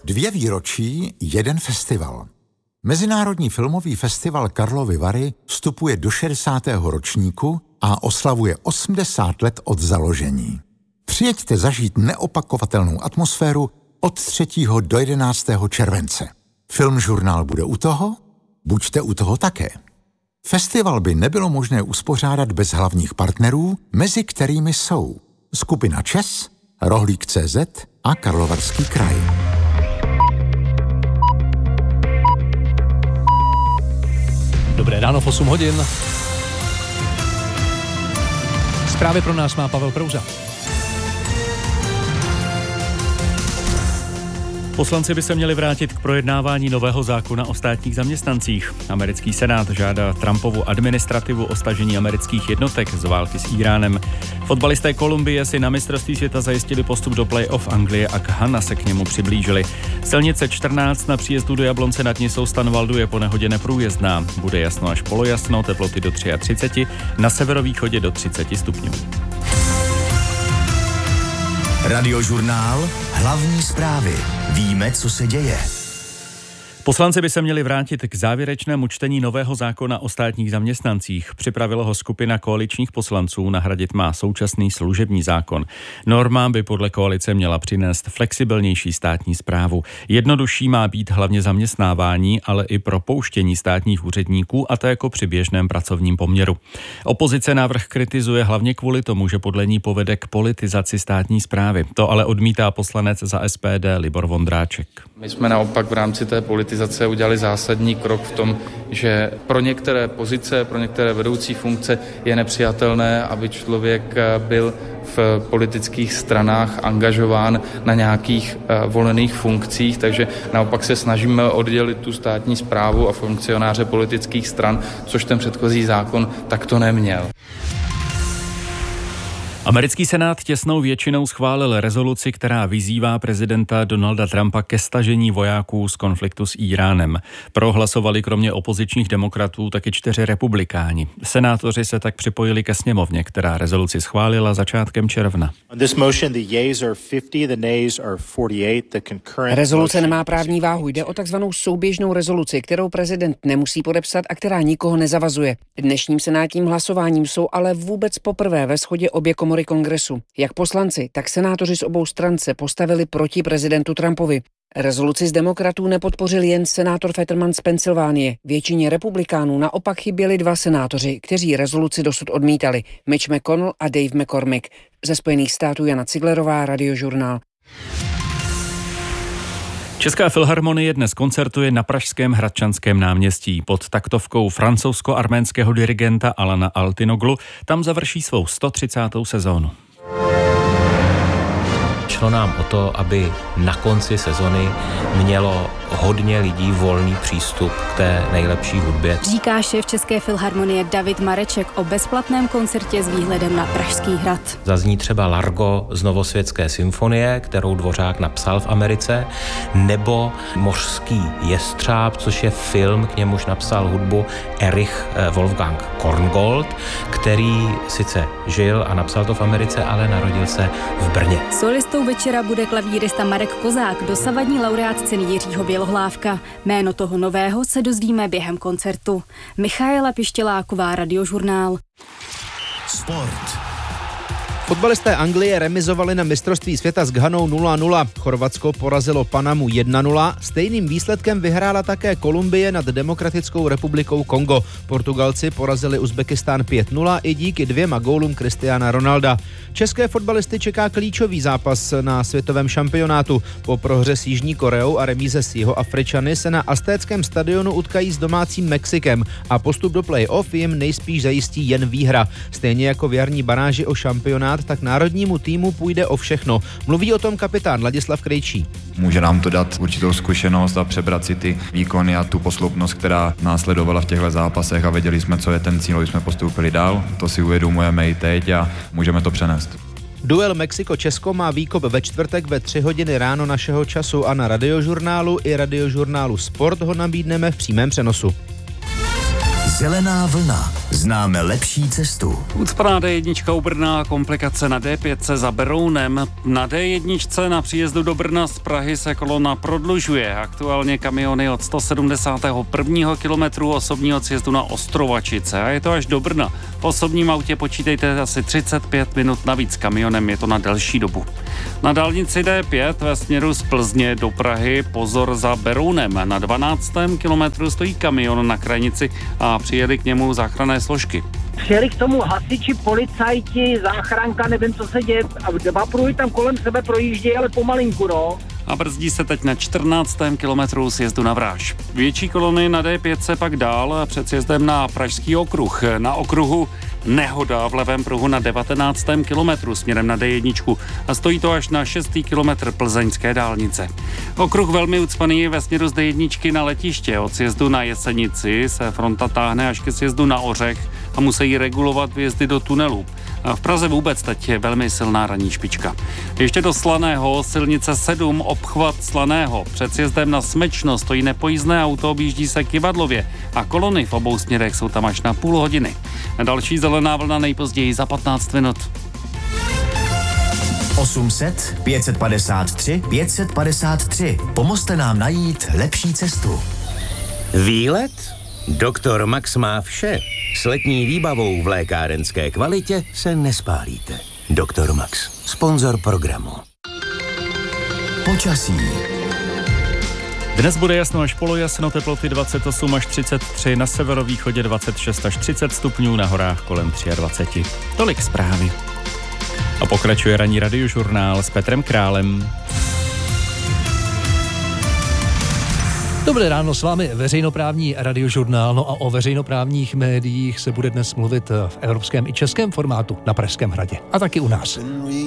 2 výročí, 1 festival. Mezinárodní filmový festival Karlovy Vary vstupuje do 60. ročníku a oslavuje 80 let od založení. Přijeďte zažít neopakovatelnou atmosféru od 3. do 11. července. Filmžurnál bude u toho? Buďte u toho také. Festival by nebylo možné uspořádat bez hlavních partnerů, mezi kterými jsou skupina ČES, Rohlík.cz a Karlovarský kraj. Dobré ráno v 8 hodin. Zprávy pro nás má Pavel Prouza. Poslanci by se měli vrátit k projednávání nového zákona o státních zaměstnancích. Americký senát žádá Trumpovu administrativu o stažení amerických jednotek z války s Íránem. Fotbalisté Kolumbie si na mistrovství světa zajistili postup do play-off. Anglie a Ghana se k němu přiblížili. Silnice 14 na příjezdu do Jablonce nad Nisou Stanvaldu je po nehodě neprůjezdná. Bude jasno až polojasno, teploty do 33, na severovýchodě do 30 stupňů. Radiožurnál, hlavní zprávy. Víme, co se děje. Poslanci by se měli vrátit k závěrečnému čtení nového zákona o státních zaměstnancích. Připravila ho skupina koaličních poslanců, nahradit má současný služební zákon. Norma by podle koalice měla přinést flexibilnější státní správu. Jednodušší má být hlavně zaměstnávání, ale i propouštění státních úředníků, a to jako při běžném pracovním poměru. Opozice návrh kritizuje hlavně kvůli tomu, že podle ní povede k politizaci státní správy. To ale odmítá poslanec za SPD Libor Vondráček. My jsme naopak v rámci té politizace udělali zásadní krok v tom, že pro některé pozice, pro některé vedoucí funkce je nepřijatelné, aby člověk byl v politických stranách angažován na nějakých volených funkcích, takže naopak se snažíme oddělit tu státní správu a funkcionáře politických stran, což ten předchozí zákon takto neměl. Americký senát těsnou většinou schválil rezoluci, která vyzývá prezidenta Donalda Trumpa ke stažení vojáků z konfliktu s Íránem. Prohlasovali kromě opozičních demokratů taky 4 republikáni. Senátoři se tak připojili ke sněmovně, která rezoluci schválila začátkem června. Rezoluce nemá právní váhu, jde o takzvanou souběžnou rezoluci, kterou prezident nemusí podepsat a která nikoho nezavazuje. Dnešním senátním hlasováním jsou ale vůbec poprvé ve shodě obě komory kongresu. Jak poslanci, tak senátoři z obou stran se postavili proti prezidentu Trumpovi. Rezoluci z demokratů nepodpořil jen senátor Fetterman z Pensylvánie. Většině republikánů naopak chyběli 2 senátoři, kteří rezoluci dosud odmítali. Mitch McConnell a Dave McCormick. Ze Spojených států Jana Ciglerová, Radiožurnál. Česká filharmonie dnes koncertuje na pražském Hradčanském náměstí pod taktovkou francouzsko-arménského dirigenta Alana Altinoglu. Tam završí svou 130. sezónu. Šlo nám o to, aby na konci sezony mělo hodně lidí volný přístup k té nejlepší hudbě. Říká šéf České filharmonie David Mareček o bezplatném koncertě s výhledem na Pražský hrad. Zazní třeba Largo z Novosvětské symfonie, kterou Dvořák napsal v Americe, nebo Mořský jestřáb, což je film, k němuž napsal hudbu Erich Wolfgang Korngold, který sice žil a napsal to v Americe, ale narodil se v Brně. Solistou večera bude klavírista Marek Kozák, dosavadní laureát ceny Jiřího Bělohlávka. Jméno toho nového se dozvíme během koncertu. Michaela Pištěláková, Radiožurnál. Sport. Fotbalisté Anglie remizovali na mistrovství světa s Ghanou 0-0. Chorvatsko porazilo Panamu 1-0. Stejným výsledkem vyhrála také Kolumbie nad Demokratickou republikou Kongo. Portugalci porazili Uzbekistán 5-0 i díky 2 gólům Cristiana Ronalda. České fotbalisty čeká klíčový zápas na světovém šampionátu. Po prohře s Jižní Koreou a remíze s Jihoafričany se na Aztéckém stadionu utkají s domácím Mexikem a postup do play-off jim nejspíš zajistí jen výhra. Stejně jako v jarní baráži o šampionát, tak národnímu týmu půjde o všechno. Mluví o tom kapitán Ladislav Krejčí. Může nám to dát určitou zkušenost a přebrat si ty výkony a tu posloupnost, která následovala v těchto zápasech, a věděli jsme, co je ten cíl, aby jsme postoupili dál. To si uvědomujeme i teď a můžeme to přenést. Duel Mexiko-Česko má výkop ve čtvrtek ve 3 hodiny ráno našeho času a na Radiožurnálu i Radiožurnálu Sport ho nabídneme v přímém přenosu. Zelená vlna. Známe lepší cestu. Ucpaná D1 u Brna, komplikace na D5 za Berounem. Na D1 na příjezdu do Brna z Prahy se kolona prodlužuje. Aktuálně kamiony od 171. kilometru osobního sjezdu na Ostrovačice. A je to až do Brna. V osobním autě počítejte asi 35 minut navíc, kamionem je to na delší dobu. Na dálnici D5 ve směru z Plzně do Prahy pozor za Berounem. Na 12. kilometru stojí kamion na krajnici a přijeli k němu záchranné složky. Přijeli k tomu hasiči, policajti, záchranka, nevím, co se děje. A dva pruhy tam kolem sebe projíždějí, ale pomalinku, no. A brzdí se teď na 14. kilometru sjezdu na Vráž. Větší kolony na D5 se pak dál před sjezdem na Pražský okruh. Na okruhu nehoda v levém pruhu na 19. kilometru směrem na D1 a stojí to až na 6. kilometr plzeňské dálnice. Okruh velmi ucpaný je ve směru z D1 na letiště. Od sjezdu na Jesenici se fronta táhne až ke sjezdu na Ořech a musí regulovat vjezdy do tunelu. A v Praze vůbec teď je velmi silná ranní špička. Ještě do Slaného, silnice 7, obchvat Slaného. Před sjezdem na Smečno stojí nepojízdné auto, objíždí se Kyvadlově a kolony v obou směrech jsou tam až na půl hodiny. Další zelená vlna nejpozději za 15 minut. 800 553 553. Pomozte nám najít lepší cestu. Výlet? Doktor Max má vše. S letní výbavou v lékárenské kvalitě se nespálíte. Doktor Max, sponzor programu. Počasí. Dnes bude jasno až polojasno, teploty 28 až 33, na severovýchodě 26 až 30 stupňů, na horách kolem 23. Tolik zprávy. A pokračuje ranní radiožurnál s Petrem Králem. Dobré ráno, s vámi veřejnoprávní radiožurnál. No a o veřejnoprávních médiích se bude dnes mluvit v evropském i českém formátu na Pražském hradě. A taky u nás.